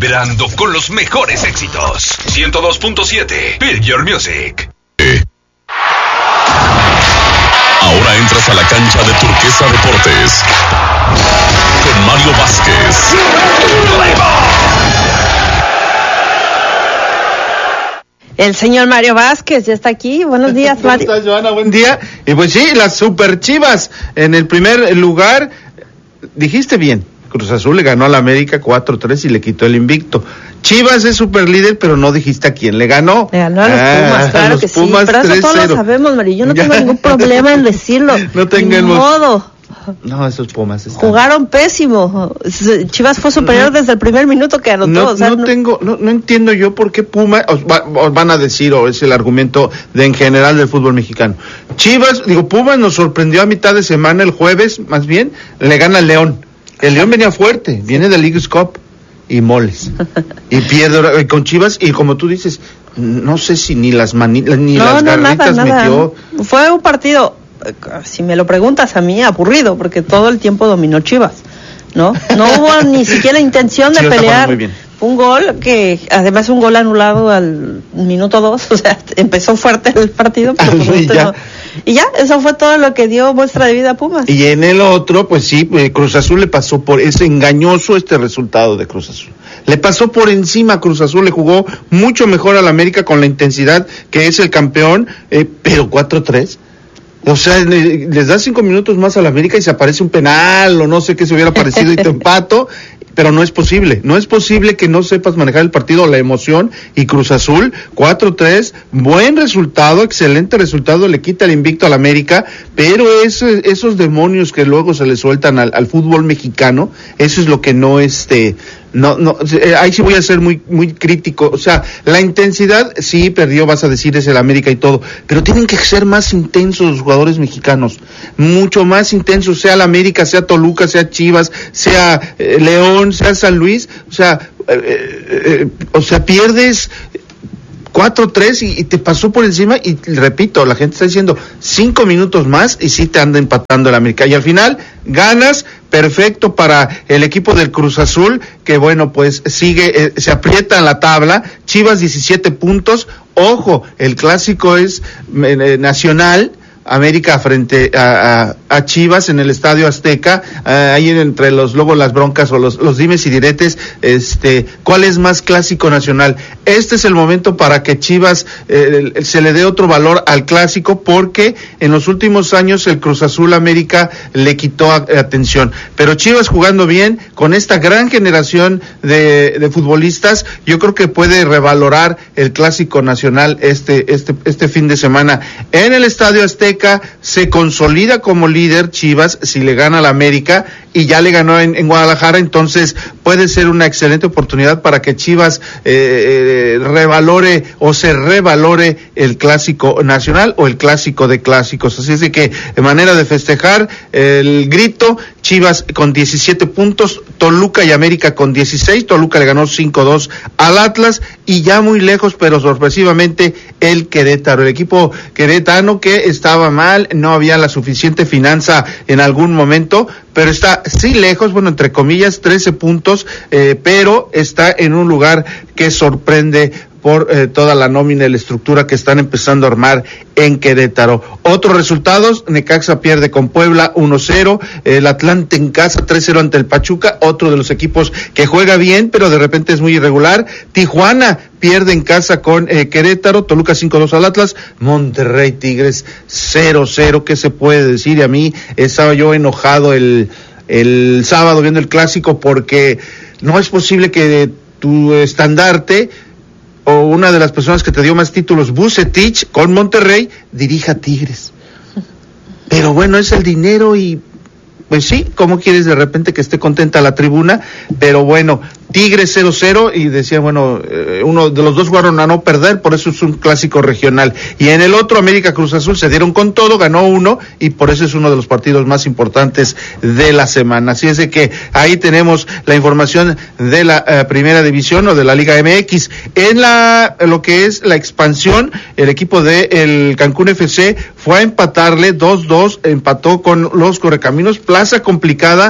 vibrando con los mejores éxitos. 102.7 Feel Your Music. Ahora entras a la cancha de Turquesa Deportes con Mario Vázquez. El señor Mario Vázquez ya está aquí. Buenos días, Mario. ¿Cómo estás, Joana? Buen día. Y pues sí, las Super Chivas en el primer lugar. Dijiste bien, Cruz Azul le ganó a la América 4-3 y le quitó el invicto. Chivas es super líder, pero no dijiste a quién le ganó. Le ganó a los Pumas, claro que Pumas, sí. Pero eso 3-0. Todos lo sabemos, Mario. Yo no tengo ningún problema en decirlo. No tengo modo. No, esos Pumas están... Jugaron pésimo. Chivas fue superior desde el primer minuto que anotó. No entiendo yo por qué Pumas, os van a decir, o es el argumento en general del fútbol mexicano. Pumas nos sorprendió a mitad de semana, el jueves, más bien, le gana al León. El León venía fuerte, viene de Leagues Cup y moles. Y pierde con Chivas, y como tú dices, no sé si ni las garritas nada. Metió. Fue un partido, si me lo preguntas a mí, aburrido, porque todo el tiempo dominó Chivas, ¿no? No hubo ni siquiera intención de pelear. Muy bien. Un gol que, además, un gol anulado al minuto 2, o sea, empezó fuerte el partido, pero y ya, eso fue todo lo que dio muestra de vida a Pumas. Y en el otro, pues sí, Cruz Azul le pasó por, es engañoso este resultado de Cruz Azul. Le pasó por encima a Cruz Azul, le jugó mucho mejor a la América con la intensidad que es el campeón, pero 4-3. O sea, les da 5 minutos más a la América y se aparece un penal o no sé qué se hubiera parecido y te empato, pero no es posible que no sepas manejar el partido, la emoción, y Cruz Azul, 4-3, buen resultado, excelente resultado, le quita el invicto a la América, pero esos demonios que luego se le sueltan al fútbol mexicano, eso es lo que no ahí sí voy a ser muy, muy crítico. O sea, la intensidad, sí, perdió, vas a decir, es el América y todo, pero tienen que ser más intensos los jugadores mexicanos, mucho más intensos, sea la América, sea Toluca, sea Chivas, sea León, sea San Luis, o sea, pierdes 4-3 y te pasó por encima, y repito, la gente está diciendo 5 minutos más y sí te anda empatando el América, y al final ganas, perfecto para el equipo del Cruz Azul, que bueno, pues sigue, se aprieta en la tabla, Chivas 17 puntos, ojo, el clásico es nacional, América frente a Chivas en el Estadio Azteca, ahí entre luego las broncas o los dimes y diretes, ¿cuál es más clásico nacional? Este es el momento para que Chivas se le dé otro valor al clásico, porque en los últimos años el Cruz Azul América le quitó atención, pero Chivas jugando bien, con esta gran generación de futbolistas, yo creo que puede revalorar el clásico nacional este fin de semana en el Estadio Azteca. Se consolida como líder Chivas si le gana a la América, y ya le ganó en Guadalajara, entonces puede ser una excelente oportunidad para que Chivas revalore el clásico nacional o el clásico de clásicos. Así es de que, de manera de festejar el grito, Chivas con 17 puntos, Toluca y América con 16, Toluca le ganó 5-2 al Atlas, y ya muy lejos, pero sorpresivamente, el Querétaro, el equipo queretano que estaba mal, no había la suficiente finanza en algún momento, pero está sí lejos, bueno, entre comillas, 13 puntos, pero está en un lugar que sorprende por toda la nómina y la estructura que están empezando a armar en Querétaro. Otros resultados: Necaxa pierde con Puebla 1-0, el Atlante en casa 3-0 ante el Pachuca, otro de los equipos que juega bien, pero de repente es muy irregular. Tijuana pierde en casa con Querétaro, Toluca 5-2 al Atlas, Monterrey Tigres 0-0, ¿qué se puede decir? Y a mí estaba yo enojado el sábado viendo el clásico, porque no es posible que tu estandarte o una de las personas que te dio más títulos, Vucetich, con Monterrey, dirija Tigres. Pero bueno, es el dinero y pues sí, ¿cómo quieres de repente que esté contenta la tribuna? Pero bueno, Tigres 0-0, y decía, bueno, uno de los dos jugaron a no perder, por eso es un clásico regional. Y en el otro, América Cruz Azul se dieron con todo, ganó uno, y por eso es uno de los partidos más importantes de la semana. Así es de que ahí tenemos la información de la primera división o de la Liga MX. En lo que es la expansión, el equipo de el Cancún FC fue a empatarle 2-2, empató con los Correcaminos, plaza complicada.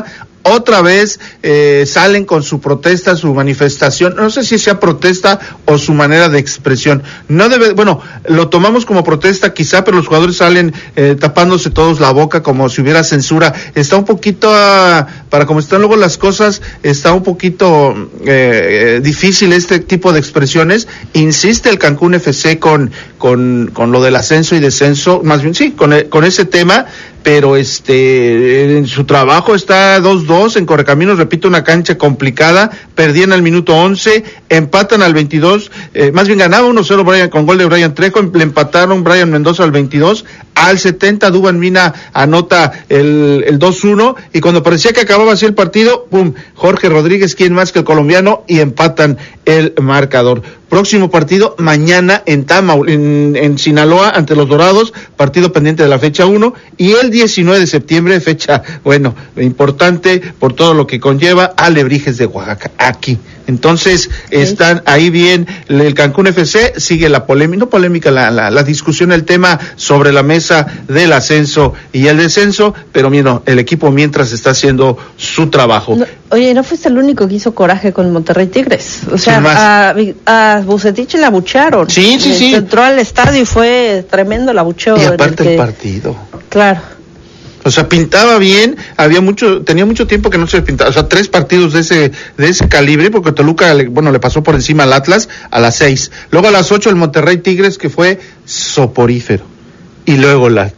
otra vez salen con su protesta, su manifestación, no sé si sea protesta o su manera de expresión. No debe, bueno, lo tomamos como protesta quizá, pero los jugadores salen tapándose todos la boca como si hubiera censura. Está un poquito, para como están luego las cosas, está un poquito difícil este tipo de expresiones. Insiste el Cancún FC con lo del ascenso y descenso, más bien sí, con ese tema, pero en su trabajo está 2-2 en Correcaminos, repito, una cancha complicada, perdían al minuto 11, empatan al 22, más bien ganaba 1-0 con gol de Brian Trejo, le empataron Brian Mendoza al 22, al 70 Duban Mina anota el 2-1, y cuando parecía que acababa así el partido, ¡pum!, Jorge Rodríguez, quien más que el colombiano, y empatan el marcador. Próximo partido mañana en Sinaloa ante los Dorados, partido pendiente de la fecha 1, y el 19 de septiembre, fecha, bueno, importante por todo lo que conlleva, Alebrijes de Oaxaca, aquí. Entonces, están ahí bien, el Cancún FC sigue la la discusión, el tema sobre la mesa del ascenso y el descenso, pero mira, el equipo mientras está haciendo su trabajo. No, oye, no fuiste el único que hizo coraje con Monterrey Tigres, o sea, a Bucetich le abuchearon. Sí. Entró al estadio y fue tremendo el abucheo. Y aparte el partido. Claro. O sea, pintaba bien, tenía mucho tiempo que no se pintaba, o sea, 3 partidos de ese calibre, porque Toluca, le pasó por encima al Atlas a las 6. Luego a las 8 el Monterrey Tigres, que fue soporífero. Y luego la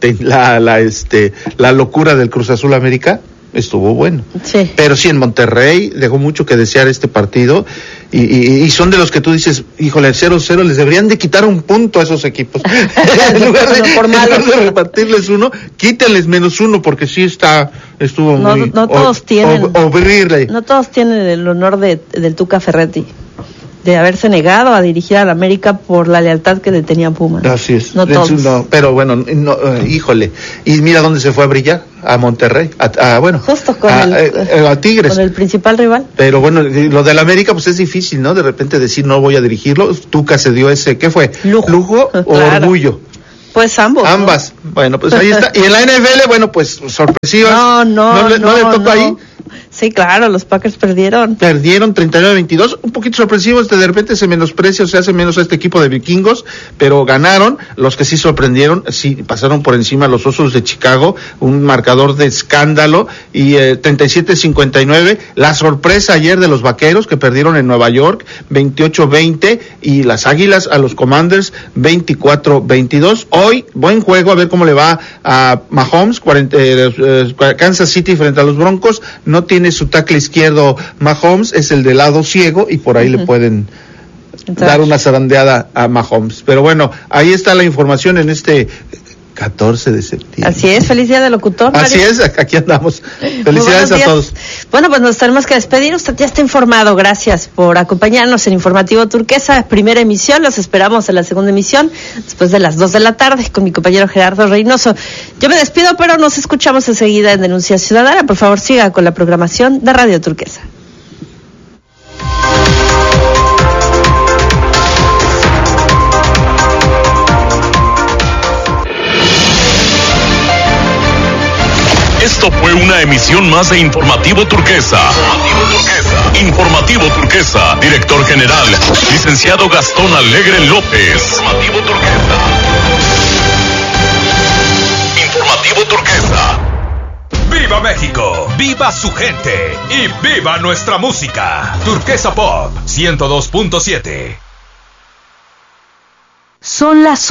locura del Cruz Azul América estuvo bueno. Sí. Pero sí, en Monterrey dejó mucho que desear este partido, y son de los que tú dices, híjole, 0-0 les deberían de quitar un punto a esos equipos. en lugar de repartirles uno, quítenles -1, porque sí estuvo muy... No todos tienen... horrible. No todos tienen el honor del Tuca Ferretti, de haberse negado a dirigir al América por la lealtad que le tenía Pumas. Así es. No todos. No, pero bueno, híjole. Y mira dónde se fue a brillar, a Monterrey, justo con a Tigres. Con el principal rival. Pero bueno, lo del América pues es difícil, ¿no? De repente decir no voy a dirigirlo. Tuca se dio ese, ¿qué fue? ¿Lujo o claro. Orgullo? Pues ambas. ¿No? Bueno, pues ahí está. Y en la NFL, bueno, pues sorpresivas. No le tocó ahí. Sí, claro, los Packers perdieron 39-22, un poquito sorpresivos, de repente se menosprecia, se hace menos a este equipo de vikingos, pero ganaron. Los que sí sorprendieron, sí pasaron por encima a los Osos de Chicago, un marcador de escándalo, y 37-59, la sorpresa ayer de los Vaqueros, que perdieron en Nueva York, 28-20, y las Águilas a los Commanders, 24-22. Hoy, buen juego, a ver cómo le va a Mahomes, Kansas City frente a los Broncos. No tiene su tackle izquierdo Mahomes, es el de lado ciego, y por ahí le pueden dar una zarandeada a Mahomes. Pero bueno, ahí está la información en este 14 de septiembre. Así es, feliz día del locutor, Mario. Así es, aquí andamos. Felicidades a todos. Bueno, pues nos tenemos que despedir. Usted ya está informado. Gracias por acompañarnos en Informativo Turquesa, primera emisión. Los esperamos en la segunda emisión, después de las 2 de la tarde, con mi compañero Gerardo Reynoso. Yo me despido, pero nos escuchamos enseguida en Denuncia Ciudadana. Por favor, siga con la programación de Radio Turquesa. Esto fue una emisión más de Informativo Turquesa. Informativo Turquesa. Director General, licenciado Gastón Alegre López. Informativo Turquesa. ¡Viva México! ¡Viva su gente! ¡Y viva nuestra música! Turquesa Pop 102.7. Son las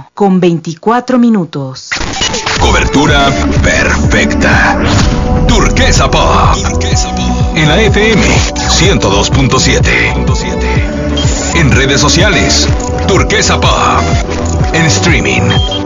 8:24. Cobertura perfecta. Turquesa Pop. En la FM 102.7. En redes sociales, Turquesa Pop. En streaming,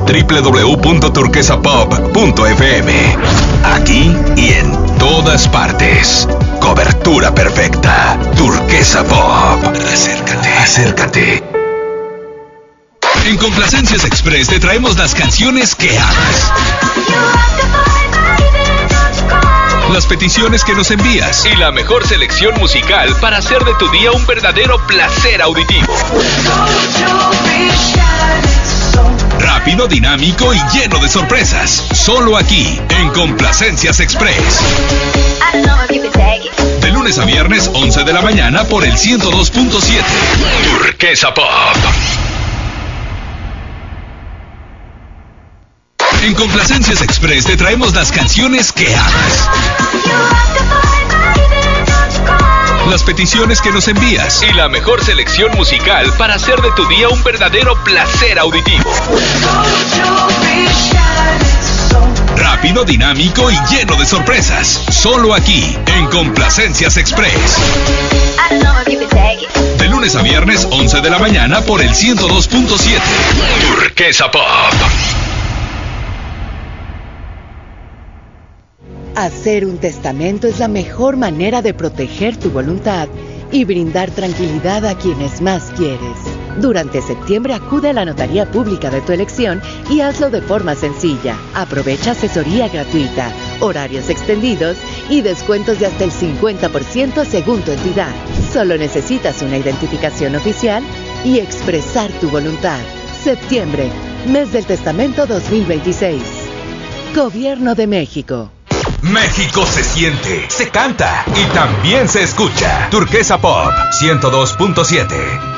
www.turquesapop.fm. Aquí y en todas partes. Cobertura perfecta. Turquesa Pop. Acércate. En Complacencias Express te traemos las canciones que amas, las peticiones que nos envías y la mejor selección musical para hacer de tu día un verdadero placer auditivo. Rápido, dinámico y lleno de sorpresas. Solo aquí, en Complacencias Express. De lunes a viernes, 11 de la mañana por el 102.7. Turquesa Pop. En Complacencias Express te traemos las canciones que amas. Las peticiones que nos envías y la mejor selección musical para hacer de tu día un verdadero placer auditivo. Rápido, dinámico y lleno de sorpresas. Solo aquí, en Complacencias Express. De lunes a viernes, 11 de la mañana por el 102.7. Turquesa Pop. Hacer un testamento es la mejor manera de proteger tu voluntad y brindar tranquilidad a quienes más quieres. Durante septiembre acude a la notaría pública de tu elección y hazlo de forma sencilla. Aprovecha asesoría gratuita, horarios extendidos y descuentos de hasta el 50% según tu entidad. Solo necesitas una identificación oficial y expresar tu voluntad. Septiembre, mes del testamento 2026. Gobierno de México. México se siente, se canta y también se escucha. Turquesa Pop 102.7.